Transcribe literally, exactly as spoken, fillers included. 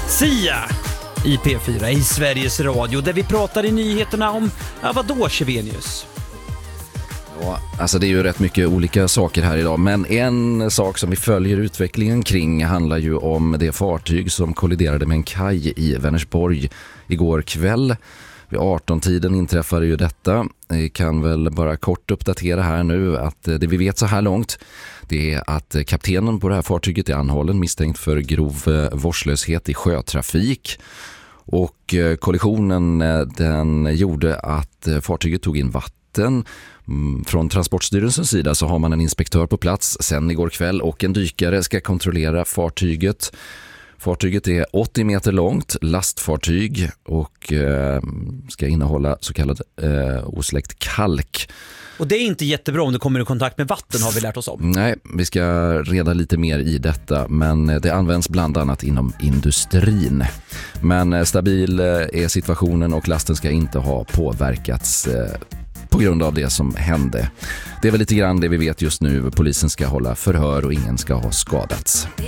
Sia i P fyra i Sveriges Radio där vi pratar i nyheterna om, ja, vadå Chevenius? Ja, alltså det är ju rätt mycket olika saker här idag, men en sak som vi följer utvecklingen kring handlar ju om det fartyg som kolliderade med en kaj i Vänersborg igår kväll. Vid arton-tiden inträffade ju detta. Jag kan väl bara kort uppdatera här nu att det vi vet så här långt, det är att kaptenen på det här fartyget är anhållen misstänkt för grov vårdslöshet i sjötrafik. Och kollisionen den gjorde att fartyget tog in vatten. Från Transportstyrelsens sida så har man en inspektör på plats sen igår kväll och en dykare ska kontrollera fartyget. Fartyget är åttio meter långt, lastfartyg och eh, ska innehålla så kallad eh, osläckt kalk. Och det är inte jättebra om det kommer i kontakt med vatten, har vi lärt oss om. Nej, vi ska reda lite mer i detta, men det används bland annat inom industrin. Men stabil är situationen och lasten ska inte ha påverkats eh, på grund av det som hände. Det är väl lite grann det vi vet just nu. Polisen ska hålla förhör och ingen ska ha skadats.